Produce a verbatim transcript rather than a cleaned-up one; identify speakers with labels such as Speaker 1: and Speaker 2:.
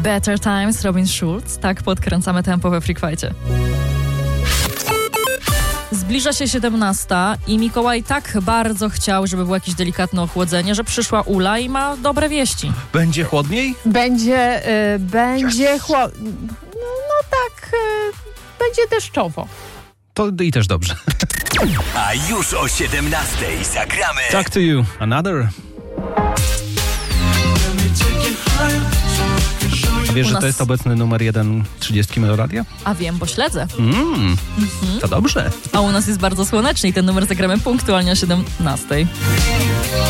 Speaker 1: Better Times, Robin Schulz. Tak podkręcamy tempo we Freak Fight'cie. Zbliża się siedemnasta i Mikołaj tak bardzo chciał, żeby było jakieś delikatne ochłodzenie, że przyszła Ula i ma dobre wieści.
Speaker 2: Będzie chłodniej?
Speaker 3: Będzie, y, będzie yes. chło... No, no tak, y, będzie deszczowo.
Speaker 2: To i też dobrze.
Speaker 4: A już o siedemnastej zagramy
Speaker 2: Talk to You, Another. Wiesz, że
Speaker 1: nas...
Speaker 2: to jest obecny numer jeden trzydziestki Meloradia?
Speaker 1: A wiem, bo śledzę.
Speaker 2: Mm, mm-hmm. To dobrze.
Speaker 1: A u nas jest bardzo słonecznie i ten numer zagramy punktualnie o siedemnastej.